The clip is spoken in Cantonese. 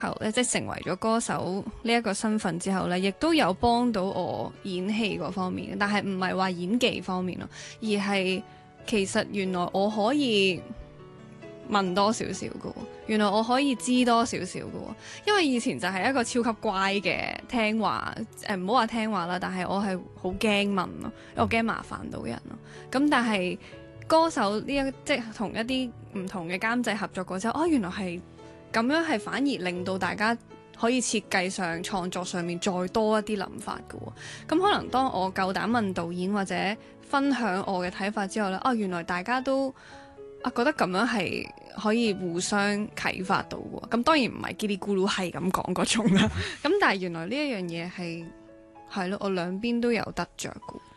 後咧，即係成為咗歌手呢一個身份之後咧，亦都有幫到我演戲嗰方面，但係唔係話演技方面咯，而係其實原來我可以問多少少嘅喎，原來我可以知多少少嘅喎，因為以前就係一個超級乖嘅聽話，唔好話聽話啦，但係我係好驚問咯，因為我驚麻煩到人咯。咁但係歌手呢即係同一啲唔同嘅監製合作過之後，原來係咁樣，係反而令到大家可以設計上、創作上面再多一啲諗法嘅喎。咁可能當我夠膽問導演或者分享我嘅睇法之後呢，原來大家都覺得咁樣係可以互相啟發到喎。咁當然唔係嘰哩咕嚕係咁講嗰種啦。咁但係原來呢一樣嘢係咯，我兩邊都有得着嘅。